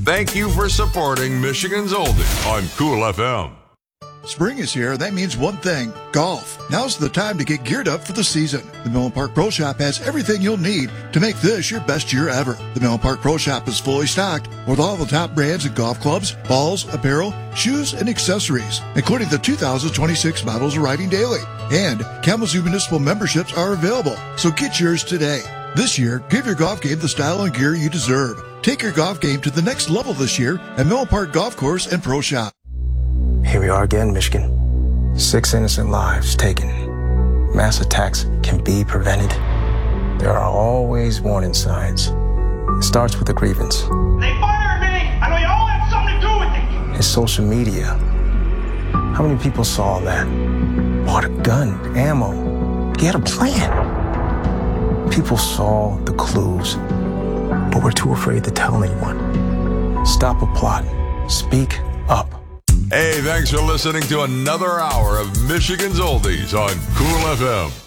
Thank you for supporting Michigan's Oldie on Cool FM. Spring is here, and that means one thing, golf. Now's the time to get geared up for the season. The Millen Park Pro Shop has everything you'll need to make this your best year ever. The Millen Park Pro Shop is fully stocked with all the top brands of golf clubs, balls, apparel, shoes, and accessories, including the 2026 models arriving daily. And Kalamazoo Municipal memberships are available, so get yours today. This year, give your golf game the style and gear you deserve. Take your golf game to the next level this year at Millen Park Golf Course and Pro Shop. Here we are again, Michigan. 6 innocent lives taken. Mass attacks can be prevented. There are always warning signs. It starts with a grievance. They fired me! I know you all have something to do with it! It's social media. How many people saw that? Bought a gun, ammo. He had a plan. People saw the clues, but were too afraid to tell anyone. Stop a plot. Speak up. Hey, thanks for listening to another hour of Michigan's Oldies on Cool FM.